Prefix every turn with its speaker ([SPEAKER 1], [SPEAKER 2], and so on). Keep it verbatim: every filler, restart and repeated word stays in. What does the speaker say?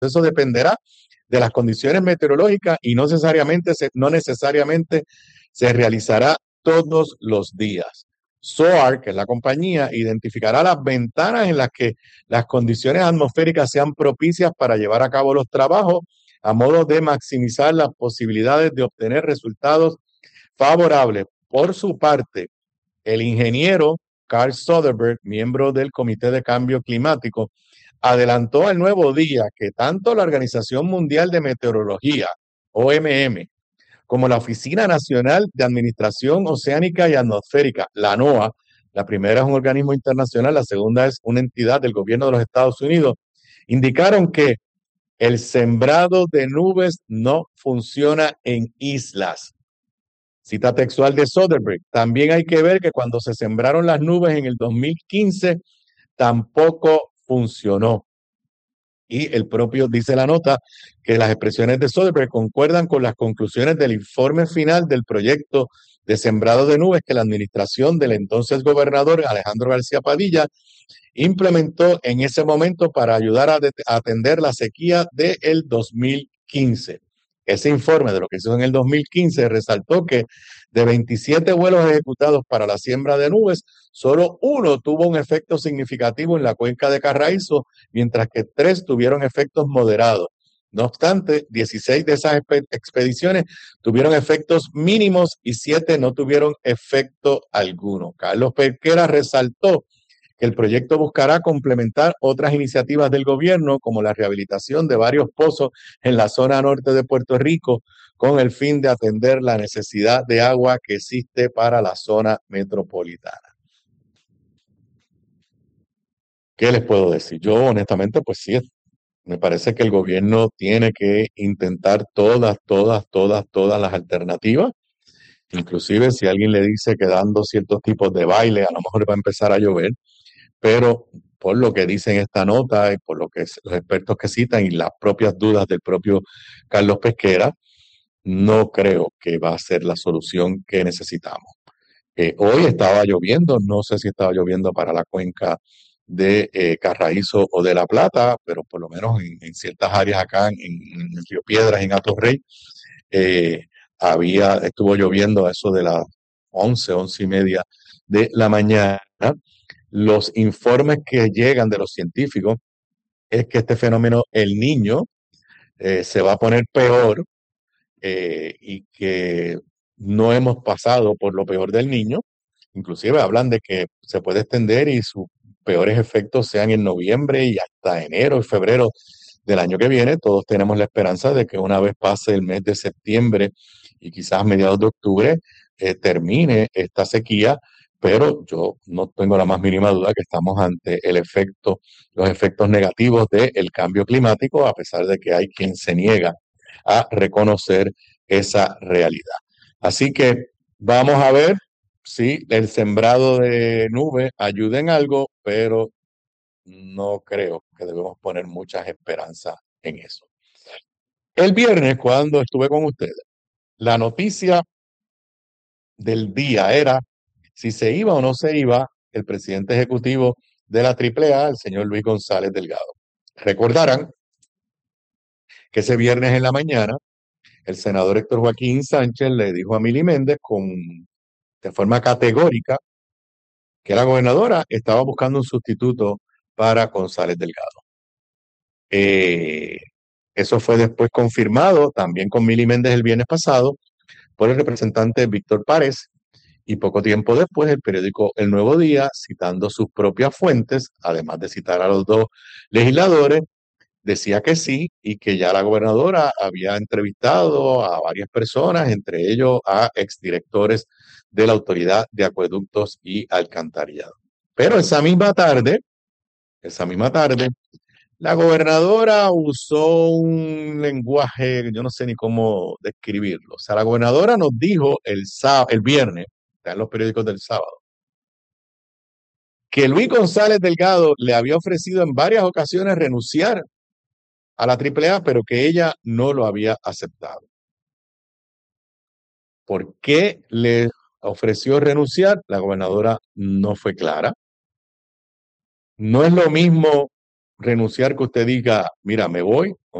[SPEAKER 1] eso dependerá de las condiciones meteorológicas y no necesariamente se, no necesariamente se realizará todos los días. SOAR, que es la compañía, identificará las ventanas en las que las condiciones atmosféricas sean propicias para llevar a cabo los trabajos, a modo de maximizar las posibilidades de obtener resultados favorables. Por su parte, el ingeniero Carl Soderberg, miembro del Comité de Cambio Climático, adelantó al Nuevo Día que tanto la Organización Mundial de Meteorología, O M M, como la Oficina Nacional de Administración Oceánica y Atmosférica, la NOAA, la primera es un organismo internacional, la segunda es una entidad del gobierno de los Estados Unidos, indicaron que el sembrado de nubes no funciona en islas. Cita textual de Soderberg. También hay que ver que cuando se sembraron las nubes en el dos mil quince, tampoco funcionó. Y el propio dice la nota que las expresiones de Soderberg concuerdan con las conclusiones del informe final del proyecto de sembrado de nubes que la administración del entonces gobernador Alejandro García Padilla implementó en ese momento para ayudar a, a atender la sequía del dos mil quince. Ese informe de lo que hizo en el dos mil quince resaltó que de veintisiete vuelos ejecutados para la siembra de nubes, solo uno tuvo un efecto significativo en la cuenca de Carraízo, mientras que tres tuvieron efectos moderados. No obstante, dieciséis de esas expediciones tuvieron efectos mínimos y siete no tuvieron efecto alguno. Carlos Pesquera resaltó que el proyecto buscará complementar otras iniciativas del gobierno, como la rehabilitación de varios pozos en la zona norte de Puerto Rico, con el fin de atender la necesidad de agua que existe para la zona metropolitana. ¿Qué les puedo decir? Yo honestamente, pues sí, me parece que el gobierno tiene que intentar todas, todas, todas, todas las alternativas. Inclusive si alguien le dice que dando ciertos tipos de baile, a lo mejor va a empezar a llover, pero por lo que dice en esta nota y por lo que los expertos que citan y las propias dudas del propio Carlos Pesquera, no creo que va a ser la solución que necesitamos. Eh, hoy estaba lloviendo, no sé si estaba lloviendo para la cuenca de eh, Carraízo o de La Plata, pero por lo menos en, en ciertas áreas acá en, en Río Piedras, en Atorrey, eh, había, estuvo lloviendo a eso de las once, once y media de la mañana. Los informes que llegan de los científicos es que este fenómeno, el Niño, eh, se va a poner peor eh, y que no hemos pasado por lo peor del Niño. Inclusive hablan de que se puede extender y sus peores efectos sean en noviembre y hasta enero y febrero del año que viene. Todos tenemos la esperanza de que una vez pase el mes de septiembre y quizás mediados de octubre eh, termine esta sequía, pero yo no tengo la más mínima duda que estamos ante el efecto, los efectos negativos del cambio climático, a pesar de que hay quien se niega a reconocer esa realidad. Así que vamos a ver si el sembrado de nubes ayuda en algo, pero no creo que debemos poner muchas esperanzas en eso. El viernes, cuando estuve con ustedes, la noticia del día era si se iba o no se iba el presidente ejecutivo de la Triple A, el señor Luis González Delgado. Recordarán que ese viernes en la mañana, el senador Héctor Joaquín Sánchez le dijo a Mili Méndez con, de forma categórica que la gobernadora estaba buscando un sustituto para González Delgado. Eh, eso fue después confirmado también con Mili Méndez el viernes pasado por el representante Víctor Párez, y poco tiempo después el periódico El Nuevo Día, citando sus propias fuentes, además de citar a los dos legisladores, decía que sí y que ya la gobernadora había entrevistado a varias personas, entre ellos a exdirectores de la Autoridad de Acueductos y Alcantarillado. Pero esa misma tarde, esa misma tarde, la gobernadora usó un lenguaje, yo no sé ni cómo describirlo. O sea, la gobernadora nos dijo el, sábado, el viernes, está en los periódicos del sábado, que Luis González Delgado le había ofrecido en varias ocasiones renunciar a la Triple A, pero que ella no lo había aceptado. ¿Por qué le ofreció renunciar? La gobernadora no fue clara. No es lo mismo renunciar que usted diga, mira, me voy,